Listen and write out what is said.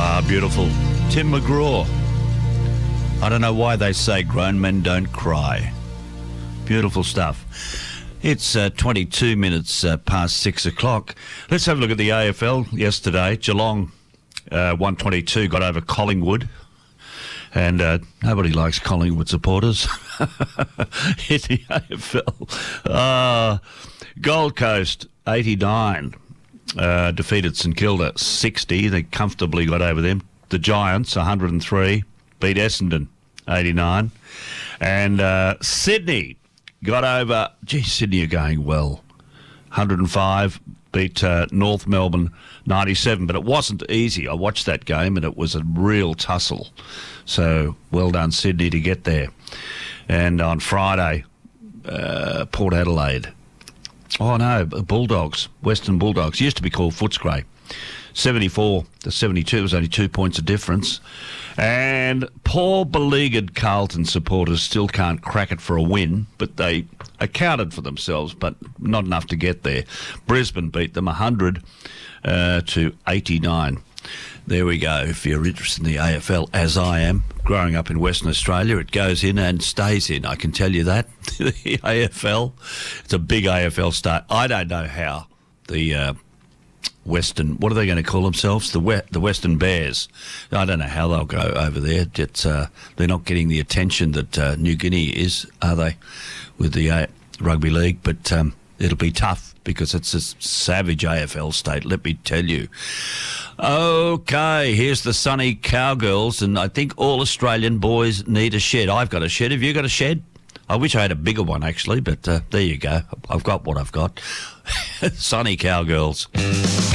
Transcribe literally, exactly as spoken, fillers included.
Ah, beautiful. Tim McGraw. I don't know why they say grown men don't cry. Beautiful stuff. It's uh, twenty-two minutes uh, past six o'clock. Let's have a look at the A F L yesterday. Geelong uh, one twenty-two got over Collingwood. And uh, nobody likes Collingwood supporters in the A F L. Uh, Gold Coast eighty-nine uh, defeated St Kilda sixty. They comfortably got over them. The Giants one hundred three beat Essendon eighty-nine. And uh, Sydney got over, gee, Sydney are going well. one hundred five beat uh, North Melbourne ninety-seven, but it wasn't easy. I watched that game and it was a real tussle. So well done, Sydney, to get there. And on Friday, uh, Port Adelaide. Oh no, Bulldogs, Western Bulldogs, used to be called Footscray. seventy-four to seventy-two, it was only two points of difference. And poor beleaguered Carlton supporters still can't crack it for a win, but they accounted for themselves, but not enough to get there. Brisbane beat them one hundred uh, to eighty-nine. There we go. If you're interested in the A F L, as I am, growing up in Western Australia, it goes in and stays in. I can tell you that. The A F L, it's a big A F L start. I don't know how the uh, Western, what are they going to call themselves? The we- the Western Bears. I don't know how they'll go over there. It's, uh, they're not getting the attention that uh, New Guinea is, are they, with the uh, rugby league? But um, it'll be tough because it's a savage A F L state, let me tell you. Okay, here's the sunny Cowgirls, and I think all Australian boys need a shed. I've got a shed. Have you got a shed? I wish I had a bigger one, actually, but uh, there you go. I've got what I've got. Sunny Cowgirls.